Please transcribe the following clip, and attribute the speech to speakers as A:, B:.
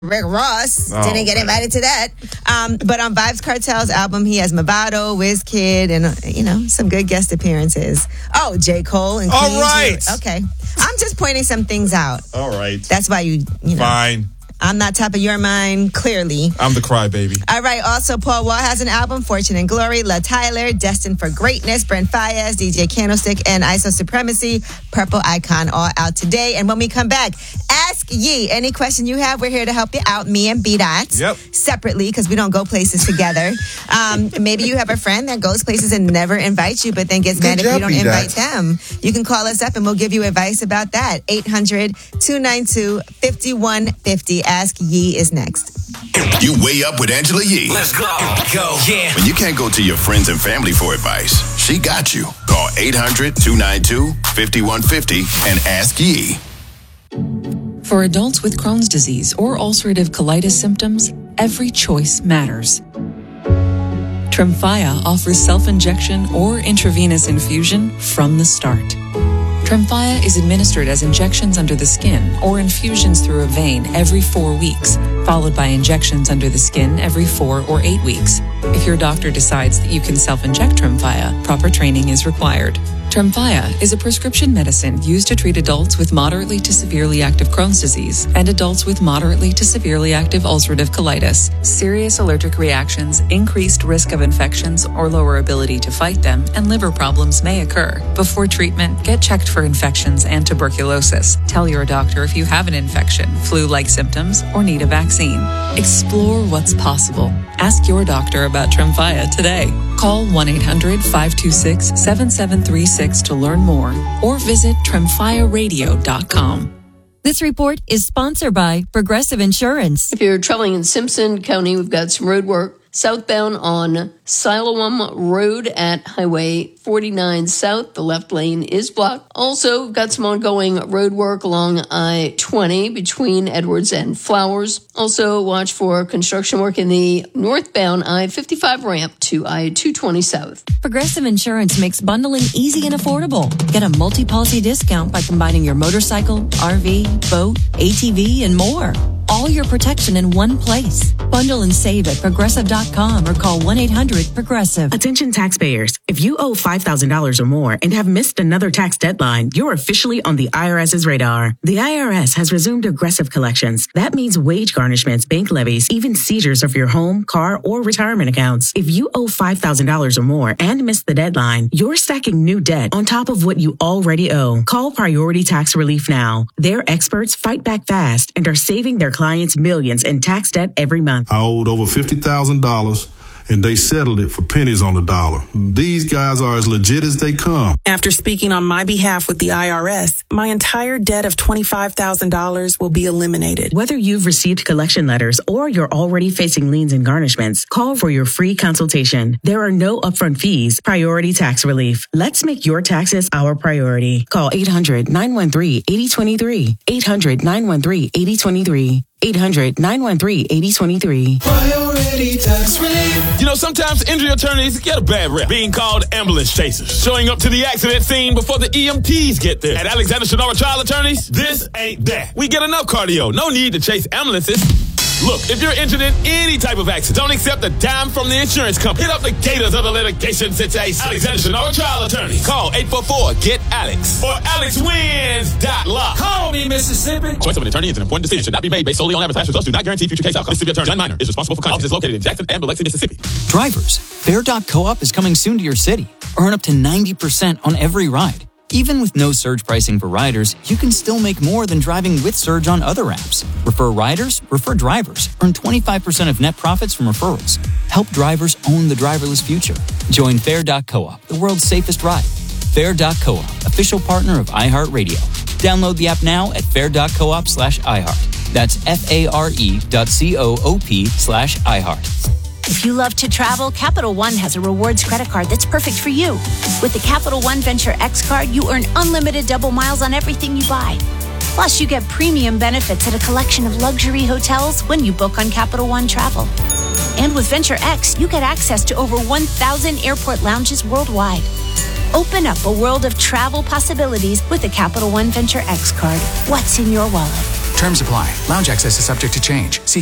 A: Rick Ross didn't get invited to that. But on Vybz Kartel's album, he has Mavado, WizKid, and, some good guest appearances. Oh, J. Cole and Queen.
B: All right.
A: Okay. I'm just pointing some things out.
B: All right.
A: That's why you know.
B: Fine.
A: I'm not top of your mind, clearly.
B: I'm the crybaby.
A: All right. Also, Paul Wall has an album, Fortune and Glory, La Tyler, Destined for Greatness, Brent Faiyaz, DJ Candlestick, and ISO Supremacy, Purple Icon, all out today. And when we come back, Ask Ye. Any question you have, we're here to help you out, me and B-Dot.
B: Yep.
A: Separately, because we don't go places together. Maybe you have a friend that goes places and never invites you, but then gets mad if you don't invite them. You can call us up and we'll give you advice about that. 800-292-5150. Ask Ye is next.
C: You Way Up with Angela Yee.
D: Let's go. Yeah.
C: When you can't go to your friends and family for advice, she got you. Call 800-292-5150 and ask Yee.
E: For adults with Crohn's disease or ulcerative colitis symptoms, every choice matters. Tremfya offers self-injection or intravenous infusion from the start. Tremfya is administered as injections under the skin or infusions through a vein every 4 weeks, followed by injections under the skin every 4 or 8 weeks. If your doctor decides that you can self-inject Tremfya, proper training is required. Tremfya is a prescription medicine used to treat adults with moderately to severely active Crohn's disease and adults with moderately to severely active ulcerative colitis. Serious allergic reactions, increased risk of infections or lower ability to fight them, and liver problems may occur. Before treatment, get checked for infections and tuberculosis. Tell your doctor if you have an infection, flu-like symptoms, or need a vaccine. Explore what's possible. Ask your doctor about Tremfya today. Call 1-800-526-7736 to learn more or visit TremfyaRadio.com.
F: This report is sponsored by Progressive Insurance.
G: If you're traveling in Simpson County, we've got some road work southbound on Siloam Road at Highway 49 South. The left lane is blocked. Also, we've got some ongoing road work along I-20 between Edwards and Flowers. Also, watch for construction work in the northbound I-55 ramp to I-220 South.
F: Progressive Insurance makes bundling easy and affordable. Get a multi-policy discount by combining your motorcycle, RV, boat, ATV, and more. All your protection in one place. Bundle and save at Progressive.com or call 1-800-PROGRESSIVE.
H: Attention taxpayers. If you owe $5,000 or more and have missed another tax deadline, you're officially on the IRS's radar. The IRS has resumed aggressive collections. That means wage garnishments, bank levies, even seizures of your home, car, or retirement accounts. If you owe $5,000 or more and missed the deadline, you're stacking new debt on top of what you already owe. Call Priority Tax Relief now. Their experts fight back fast and are saving their clients millions in tax debt every month.
I: I owed over $50,000 and they settled it for pennies on the dollar. These guys are as legit as they come.
J: After speaking on my behalf with the IRS, my entire debt of $25,000 will be eliminated.
H: Whether you've received collection letters or you're already facing liens and garnishments, call for your free consultation. There are no upfront fees. Priority Tax Relief. Let's make your taxes our priority. Call 800-913-8023. 800-913-8023. 800-913-8023.
D: Priority Tax Relief.
B: You know, sometimes injury attorneys get a bad rep, being called ambulance chasers, showing up to the accident scene before the EMTs get there. At Alexander Shannara Trial Attorneys, this ain't that. We get enough cardio. No need to chase ambulances. Look, if you're injured in any type of accident, don't accept a dime from the insurance company. Hit up the gators of the litigation situation. Alexander Shannara Trial Attorneys. Call 844-GET-ALEX or AlexWins.law.
D: Call me, Mississippi.
B: Choice of an attorney is an important decision. Should not be made based solely on advertised results. Do not guarantee future case outcomes. Mississippi Attorney John Minor is responsible for conduct. Office is located in Jackson and Biloxi, Mississippi.
K: Drivers, Fair.coop is coming soon to your city. Earn up to 90% on every ride. Even with no surge pricing for riders, you can still make more than driving with Surge on other apps. Refer riders, refer drivers. Earn 25% of net profits from referrals. Help drivers own the driverless future. Join Fair.coop, the world's safest ride. Fair.coop, official partner of iHeartRadio. Download the app now at fair.coop/iHeart. That's FARE.coop/iHeart.
L: If you love to travel, Capital One has a rewards credit card that's perfect for you. With the Capital One Venture X card, you earn unlimited double miles on everything you buy. Plus, you get premium benefits at a collection of luxury hotels when you book on Capital One Travel. And with Venture X, you get access to over 1,000 airport lounges worldwide. Open up a world of travel possibilities with the Capital One Venture X card. What's in your wallet?
M: Terms apply. Lounge access is subject to change. See